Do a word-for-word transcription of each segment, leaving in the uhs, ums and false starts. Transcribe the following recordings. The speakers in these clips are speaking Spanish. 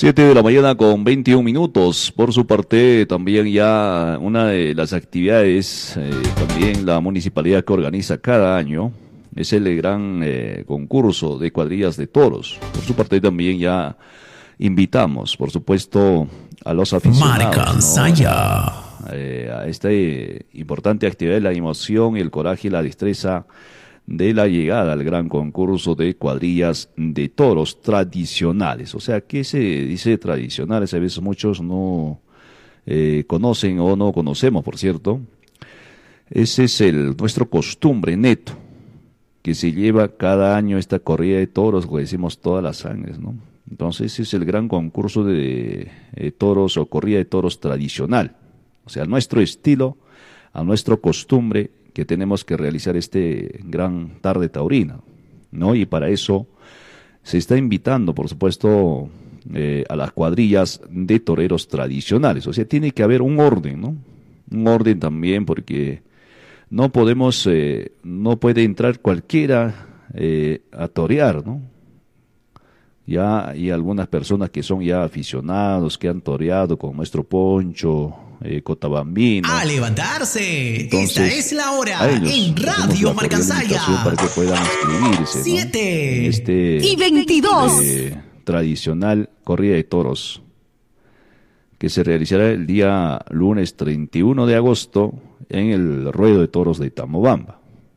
Siete de la mañana con veintiún minutos. Por su parte, también ya una de las actividades, eh, también la municipalidad que organiza cada año, es el gran eh, concurso de cuadrillas de toros. Por su parte también ya invitamos, por supuesto, a los aficionados, ¿no? a, eh, a esta eh, importante actividad de la emoción, el coraje y la destreza de la llegada al gran concurso de cuadrillas de toros tradicionales. O sea, ¿qué se dice tradicionales? A veces muchos no eh, conocen o no conocemos, por cierto. Ese es el nuestro costumbre neto, que se lleva cada año esta corrida de toros, lo decimos todas las sangres, ¿no? Entonces ese es el gran concurso de eh, toros o corrida de toros tradicional. O sea, a nuestro estilo, a nuestra costumbre, que tenemos que realizar este gran tarde taurina, ¿no? Y para eso se está invitando, por supuesto, eh, a las cuadrillas de toreros tradicionales. O sea, tiene que haber un orden, ¿no? Un orden también, porque no podemos, eh, no puede entrar cualquiera eh, a torear, ¿no? Ya hay algunas personas que son ya aficionados, que han toreado con nuestro Poncho, eh, Cotabambino. ¡A levantarse! Entonces, esta es la hora en Radio Marcansaya. Para que puedan inscribirse, ¿no? Siete En este, y veintidós. Eh, tradicional corrida de toros, que se realizará el día lunes treinta y uno de agosto en el ruedo de toros de Tamobamba.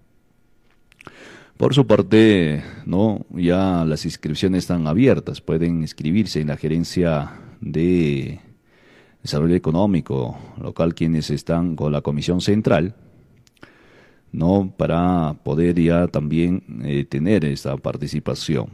Por su parte, no, ya las inscripciones están abiertas, pueden inscribirse en la gerencia de desarrollo económico local, quienes están con la comisión central, no, para poder ya también eh, tener esta participación.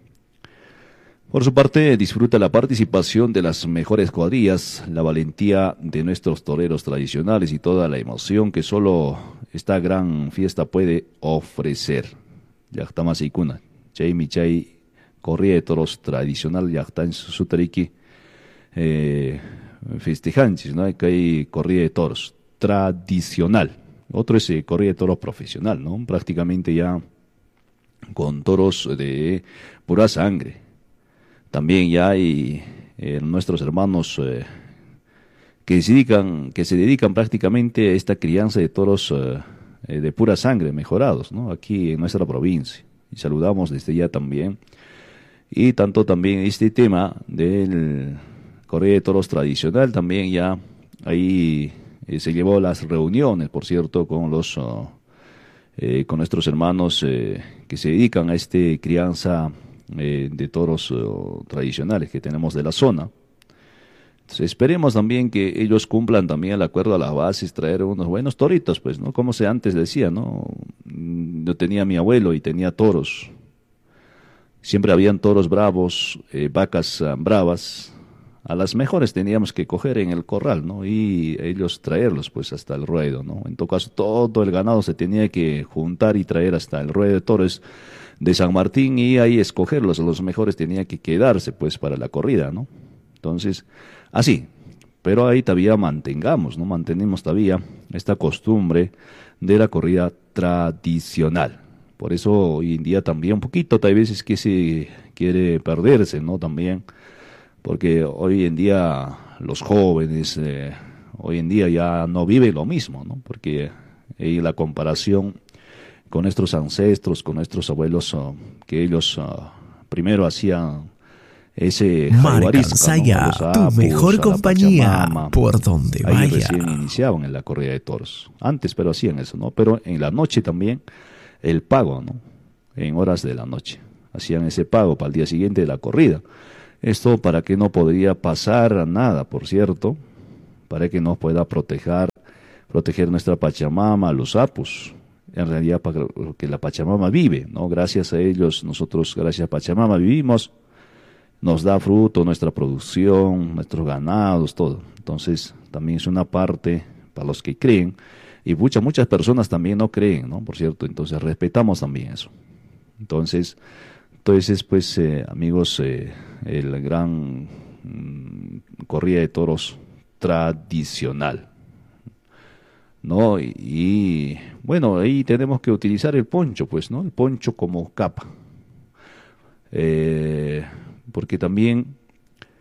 Por su parte, disfruta la participación de las mejores cuadrillas, la valentía de nuestros toreros tradicionales y toda la emoción que solo esta gran fiesta puede ofrecer. Yahtama Ikuna, Chay Michay, corrida de toros tradicional, Yahtan Sutariki, eh, festejantes, ¿no? Que hay corrida de toros tradicional. Otro es eh, corrida de toros profesional, ¿no? Prácticamente ya con toros de pura sangre. También ya hay eh, nuestros hermanos eh, que se dedican, que se dedican prácticamente a esta crianza de toros eh, de pura sangre, mejorados, ¿no? Aquí en nuestra provincia. Y saludamos desde ya también. Y tanto también este tema del corrida de toros tradicional, también ya ahí eh, se llevó las reuniones, por cierto, con los uh, eh, con nuestros hermanos eh, que se dedican a este crianza eh, de toros uh, tradicionales que tenemos de la zona. Entonces, esperemos también que ellos cumplan también el acuerdo a las bases, traer unos buenos toritos, pues, ¿no? Como se antes decía, ¿no? Yo tenía a mi abuelo y tenía toros. Siempre habían toros bravos, eh, vacas uh, bravas. A las mejores teníamos que coger en el corral, ¿no? Y ellos traerlos, pues, hasta el ruedo, ¿no? En todo caso, todo el ganado se tenía que juntar y traer hasta el ruedo de toros de San Martín y ahí escogerlos. Los mejores tenían que quedarse, pues, para la corrida, ¿no? Entonces, así, pero ahí todavía mantengamos, ¿no? Mantenemos todavía esta costumbre de la corrida tradicional. Por eso hoy en día también un poquito, tal vez es que se quiere perderse, ¿no? También, porque hoy en día los jóvenes, eh, hoy en día ya no viven lo mismo, ¿no? Porque eh, la comparación con nuestros ancestros, con nuestros abuelos, uh, que ellos uh, primero hacían ese Marcansaya, ¿no? Tu mejor compañía, por donde ahí vaya. Recién iniciaban en la corrida de toros. Antes, pero hacían eso, ¿no? Pero en la noche también el pago, ¿no? En horas de la noche. Hacían ese pago para el día siguiente de la corrida. Esto para que no podría pasar nada, por cierto, para que nos pueda proteger, proteger nuestra Pachamama, los sapos. En realidad, para que la Pachamama vive, ¿no? Gracias a ellos, nosotros, gracias a Pachamama, vivimos. Nos da fruto nuestra producción, nuestros ganados, todo. Entonces, también es una parte para los que creen. Y muchas, muchas personas también no creen, ¿no? Por cierto, entonces respetamos también eso. Entonces, entonces pues, eh, amigos, eh, el gran mm, corrida de toros tradicional, ¿no? Y, y, bueno, ahí tenemos que utilizar el poncho, pues, ¿no? El poncho como capa. Eh... porque también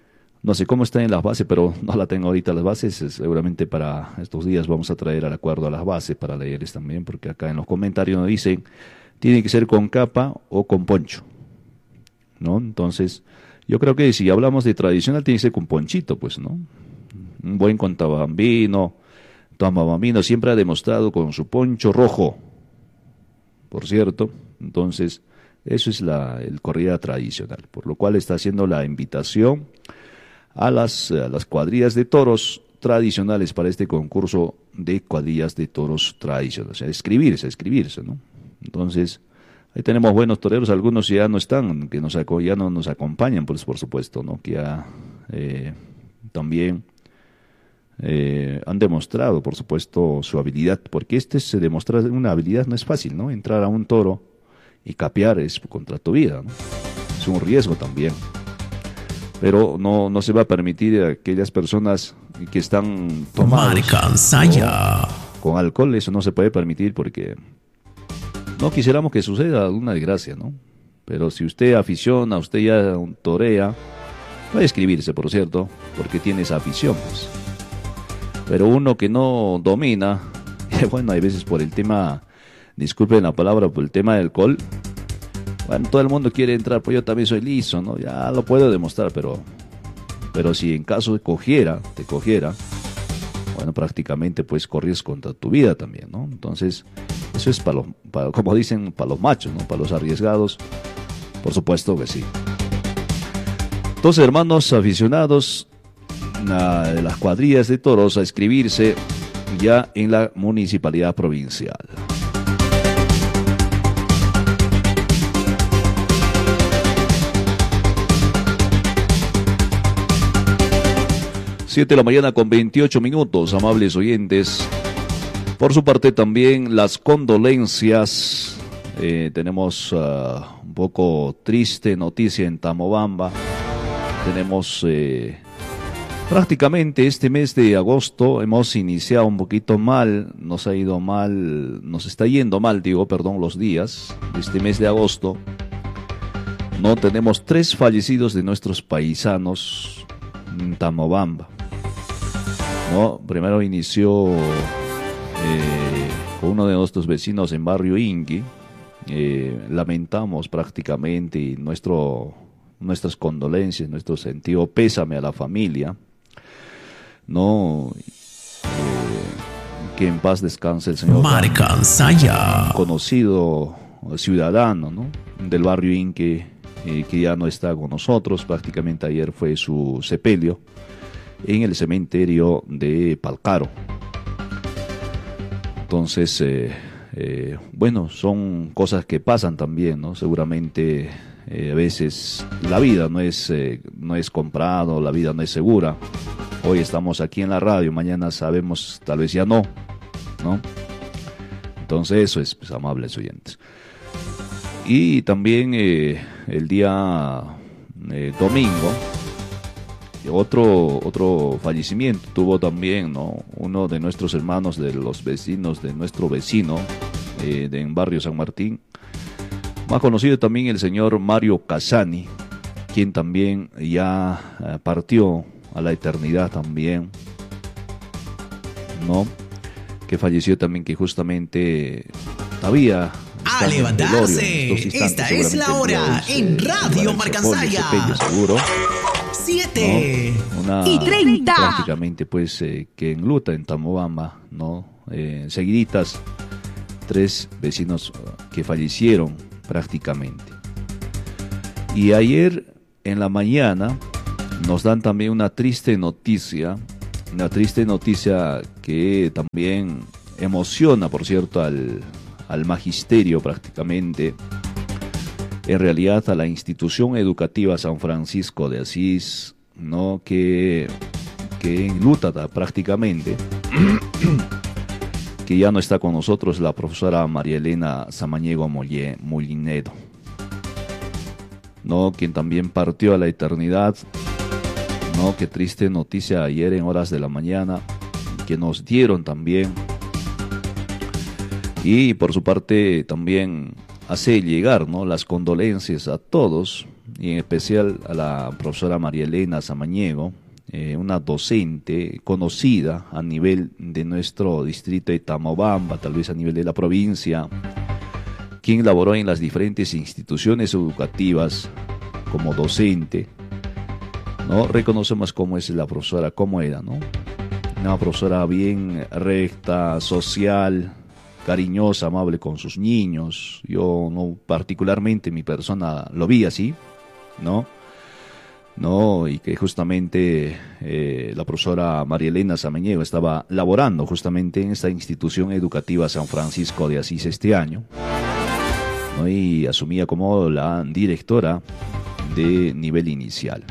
No sé cómo está en las bases, pero no la tengo ahorita las bases. Seguramente para estos días vamos a traer al acuerdo a las bases para leerles también, porque acá en los comentarios nos dicen, tiene que ser con capa o con poncho, ¿no? Entonces, yo creo que si hablamos de tradicional, tiene que ser con ponchito, pues, ¿no? Un buen contabambino, Tomabambino siempre ha demostrado con su poncho rojo, por cierto. Entonces, eso es la el corrida tradicional, por lo cual está haciendo la invitación a las, a las cuadrillas de toros tradicionales para este concurso de cuadrillas de toros tradicionales. O sea, escribirse, escribirse, ¿no? Entonces, ahí tenemos buenos toreros, algunos ya no están, que nos, ya no nos acompañan, pues por supuesto, ¿no? Que ya eh, también eh, han demostrado, por supuesto, su habilidad, porque este se demostrar una habilidad no es fácil, ¿no? Entrar a un toro y capear es contra tu vida, ¿no? Es un riesgo también. Pero no, no se va a permitir a aquellas personas que están tomadas con alcohol, eso no se puede permitir porque no quisiéramos que suceda alguna desgracia, ¿no? Pero si usted aficiona, usted ya torea, puede escribirse, por cierto, porque tiene esa afición, pues. Pero uno que no domina, bueno, hay veces por el tema, disculpen la palabra, por el tema del alcohol, bueno, todo el mundo quiere entrar, pues yo también soy liso, ¿no? Ya lo puedo demostrar, pero, pero si en caso de cogiera, te cogiera, bueno, prácticamente pues corres contra tu vida también, ¿no? Entonces, eso es para los, para, como dicen, para los machos, ¿no? Para los arriesgados, por supuesto que sí. Entonces, hermanos aficionados a, de las cuadrillas de toros a inscribirse ya en la municipalidad provincial. siete de la mañana con veintiocho minutos, amables oyentes. Por su parte también las condolencias. Eh, tenemos uh, un poco triste noticia en Tamobamba. Tenemos eh, prácticamente este mes de agosto hemos iniciado un poquito mal, nos ha ido mal, nos está yendo mal, digo, perdón, los días de este mes de agosto. No tenemos tres fallecidos de nuestros paisanos en Tamobamba. No, primero inició eh, con uno de nuestros vecinos en barrio Ingui. Eh, lamentamos prácticamente y nuestro, nuestras condolencias, nuestro sentido pésame a la familia. No, eh, que en paz descanse el señor Marcansaya, conocido ciudadano, ¿no? Del barrio Ingui, eh, que ya no está con nosotros. Prácticamente ayer fue su sepelio en el cementerio de Palcaro. Entonces, eh, eh, bueno, son cosas que pasan también, ¿no? Seguramente eh, a veces la vida no es, eh, no es comprado, la vida no es segura. Hoy estamos aquí en la radio, mañana sabemos, tal vez ya no, ¿no? Entonces eso es, pues, amables oyentes. Y también eh, el día eh, domingo, Otro, otro fallecimiento tuvo también, ¿no? Uno de nuestros hermanos, de los vecinos, de nuestro vecino, eh, de, en barrio San Martín, más conocido también el señor Mario Casani, quien también ya eh, partió a la eternidad también, ¿no? Que falleció también, que justamente todavía a levantarse. Esta es la hora en Radio Marcansaya. Seguro. siete ¿No? Una, y treinta. Prácticamente, pues, eh, que enluta en Tamobamba, ¿no? Eh, seguiditas, tres vecinos que fallecieron prácticamente. Y ayer en la mañana nos dan también una triste noticia, una triste noticia que también emociona, por cierto, al, al magisterio prácticamente. En realidad a la institución educativa San Francisco de Asís, ¿no? que, que enluta prácticamente, que ya no está con nosotros la profesora María Elena Samaniego Molinedo, ¿no? Quien también partió a la eternidad, ¿no? Qué triste noticia ayer en horas de la mañana que nos dieron también. Y por su parte también hace llegar, ¿no? las condolencias a todos y en especial a la profesora María Elena Samaniego, eh, una docente conocida a nivel de nuestro distrito de Tamobamba, tal vez a nivel de la provincia, quien laboró en las diferentes instituciones educativas como docente, ¿no? Reconocemos cómo es la profesora, cómo era, ¿no? Una profesora bien recta, social, cariñosa, amable con sus niños. Yo no particularmente mi persona lo vi así, ¿no? No, y que justamente eh, la profesora María Elena Samaniego estaba laborando justamente en esta institución educativa San Francisco de Asís este año, ¿no? Y asumía como la directora de nivel inicial.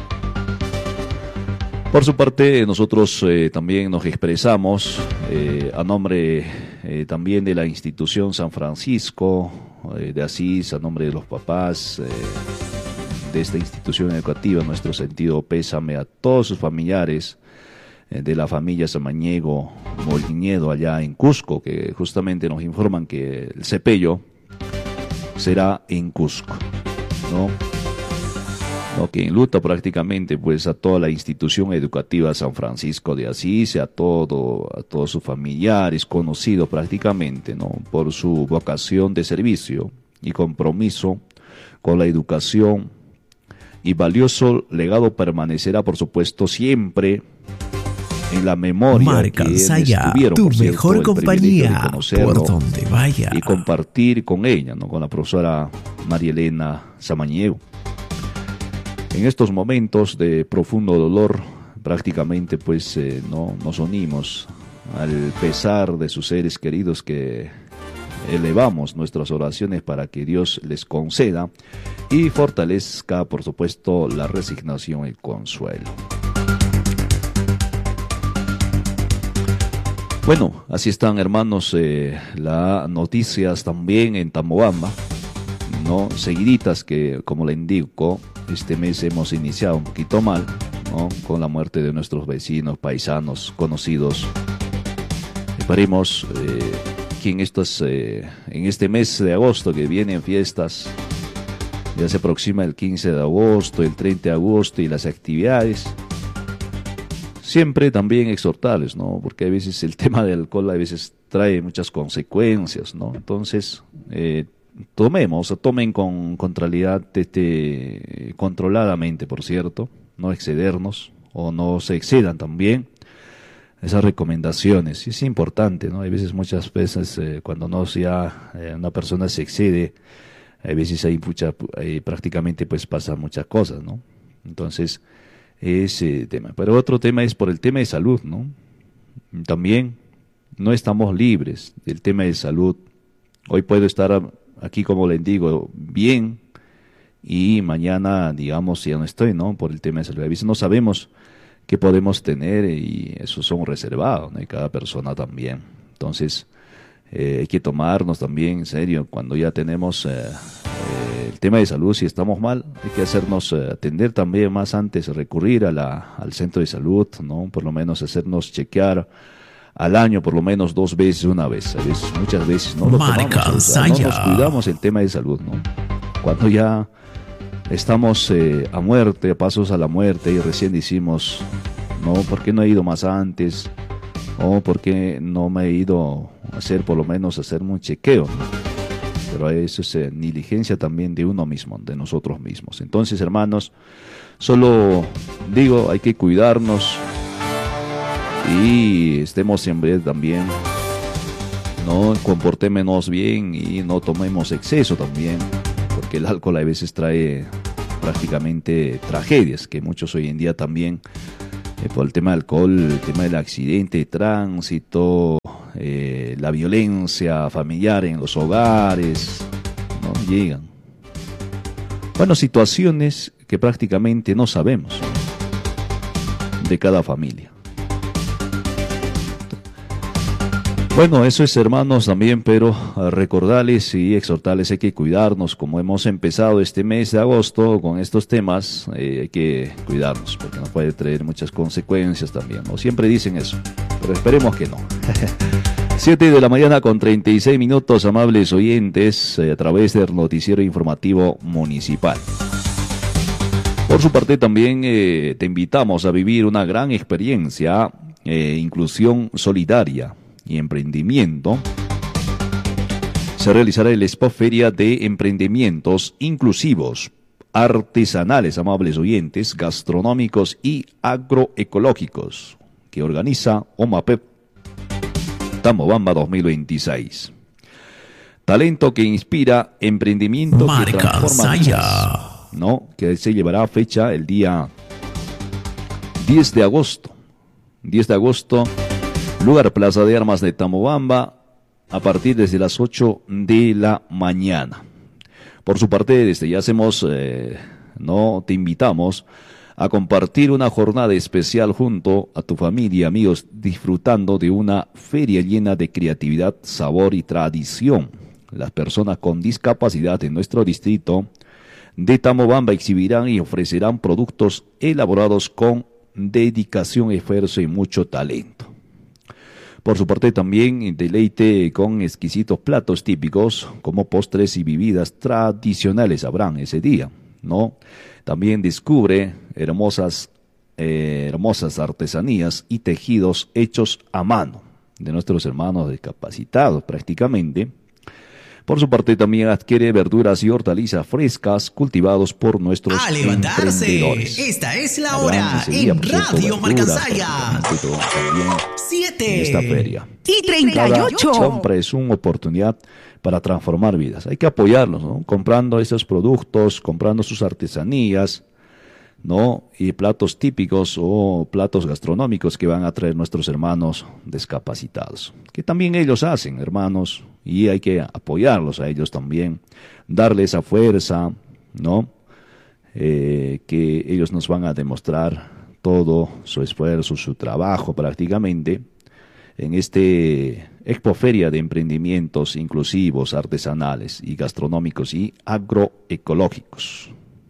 Por su parte, nosotros eh, también nos expresamos eh, a nombre eh, también de la institución San Francisco eh, de Asís, a nombre de los papás eh, de esta institución educativa, nuestro sentido pésame a todos sus familiares eh, de la familia Samaniego Molinedo allá en Cusco, que justamente nos informan que el sepelio será en Cusco, ¿no? ¿No? Que enluta prácticamente pues a toda la institución educativa San Francisco de Asís, a todo, a todos sus familiares, conocidos prácticamente, ¿no? Por su vocación de servicio y compromiso con la educación, y valioso legado permanecerá por supuesto siempre en la memoria. Marca Saya, tu mejor compañía por donde vaya, y compartir con ella, ¿no? Con la profesora María Elena Samaniego. En estos momentos de profundo dolor, prácticamente pues eh, no nos unimos al pesar de sus seres queridos, que elevamos nuestras oraciones para que Dios les conceda y fortalezca, por supuesto, la resignación y el consuelo. Bueno, así están, hermanos, eh, las noticias también en Tamobamba, ¿no? Seguiditas, que como le indico, este mes hemos iniciado un poquito mal, ¿no? Con la muerte de nuestros vecinos, paisanos, conocidos. Esperemos eh, que en, estos, eh, en este mes de agosto, que vienen fiestas, ya se aproxima el quince de agosto, el treinta de agosto y las actividades, siempre también exhortarles, ¿no? Porque a veces el tema del alcohol a veces trae muchas consecuencias, ¿no? Entonces, eh, tomemos, tomen con contrariedad, este, controladamente, por cierto, no excedernos o no se excedan también esas recomendaciones. Es importante, ¿no? Hay veces, muchas veces, eh, cuando no sea eh, una persona se excede, a veces hay mucha, eh, prácticamente pues pasan muchas cosas, ¿no? Entonces, ese tema. Pero otro tema es por el tema de salud, ¿no? También no estamos libres del tema de salud. Hoy puedo estar aquí, como les digo, bien, y mañana, digamos, ya no estoy, ¿no? Por el tema de salud. A veces no sabemos qué podemos tener y esos son reservados, ¿no? Y cada persona también. Entonces, eh, hay que tomarnos también en serio cuando ya tenemos eh, eh, el tema de salud. Si estamos mal, hay que hacernos eh, atender también más antes, recurrir a la, al centro de salud, ¿no? Por lo menos hacernos chequear al año, por lo menos dos veces, una vez, a veces, muchas veces no lo tomamos, o sea, no nos cuidamos el tema de salud, ¿no? Cuando ya estamos eh, a muerte, a pasos a la muerte, y recién decimos, no, ¿por qué no he ido más antes? O ¿por qué no me he ido a hacer, por lo menos, hacerme un chequeo, ¿no? Pero eso es eh, negligencia también de uno mismo, de nosotros mismos. Entonces, hermanos, solo digo, hay que cuidarnos y estemos siempre también, no comportémonos bien y no tomemos exceso también, porque el alcohol a veces trae prácticamente tragedias, que muchos hoy en día también, eh, por el tema del alcohol, el tema del accidente de tránsito, eh, la violencia familiar en los hogares, ¿no? Llegan. Bueno, situaciones que prácticamente no sabemos de cada familia. Bueno, eso es, hermanos, también, pero recordarles y exhortarles, hay que cuidarnos, como hemos empezado este mes de agosto con estos temas, eh, hay que cuidarnos, porque nos puede traer muchas consecuencias también, ¿no? Siempre dicen eso, pero esperemos que no. siete de la mañana con treinta y seis minutos, amables oyentes, eh, a través del noticiero informativo municipal. Por su parte también eh, te invitamos a vivir una gran experiencia, eh, inclusión solidaria y emprendimiento. Se realizará el Expo Feria de Emprendimientos Inclusivos, Artesanales, amables oyentes, gastronómicos y agroecológicos, que organiza OMAPEP Tamobamba dos mil veintiséis. Talento que inspira, emprendimiento Marca que transforma vidas, Saya. ¿no? Que se llevará a fecha el día diez de agosto. diez de agosto, lugar Plaza de Armas de Tamobamba, a partir desde las ocho de la mañana. Por su parte, desde ya hacemos, eh, no te invitamos a compartir una jornada especial junto a tu familia, amigos, disfrutando de una feria llena de creatividad, sabor y tradición. Las personas con discapacidad en nuestro distrito de Tamobamba exhibirán y ofrecerán productos elaborados con dedicación, esfuerzo y mucho talento. Por su parte también deleite con exquisitos platos típicos como postres y bebidas tradicionales habrán ese día, ¿no? También descubre hermosas, eh, hermosas artesanías y tejidos hechos a mano de nuestros hermanos discapacitados prácticamente. Por su parte también adquiere verduras y hortalizas frescas cultivados por nuestros ¡A levantarse! emprendedores. Esta es la Habrán hora ese día, en por cierto, Radio verduras, Marcansaya. también Siete. en esta feria. Y treinta y Cada ocho. compra es una oportunidad para transformar vidas. Hay que apoyarlos, ¿no? Comprando esos productos, comprando sus artesanías, ¿no? Y platos típicos o platos gastronómicos que van a traer nuestros hermanos discapacitados. Que también ellos hacen, hermanos, y hay que apoyarlos a ellos también, darles esa fuerza, ¿no? Eh, que ellos nos van a demostrar todo su esfuerzo, su trabajo prácticamente en este Expo Feria de Emprendimientos Inclusivos, Artesanales y Gastronómicos y Agroecológicos.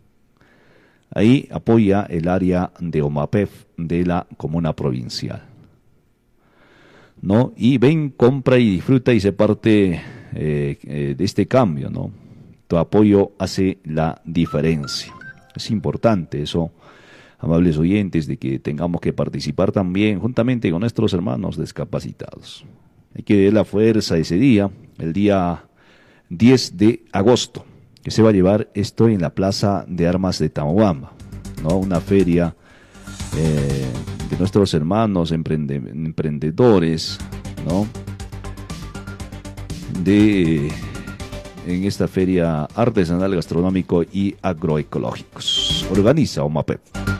Ahí apoya el área de OMAPEP de la Comuna Provincial, ¿no? Y ven, compra y disfruta y se parte eh, eh, de este cambio, ¿no? Tu apoyo hace la diferencia. Es importante eso, amables oyentes, de que tengamos que participar también juntamente con nuestros hermanos discapacitados. Hay que dar la fuerza ese día, el día diez de agosto, que se va a llevar esto en la Plaza de Armas de Tamobamba, ¿no? Una feria eh, de nuestros hermanos emprende, emprendedores, ¿no? De en esta feria artesanal, gastronómico y agroecológicos. Organiza OMAPEP.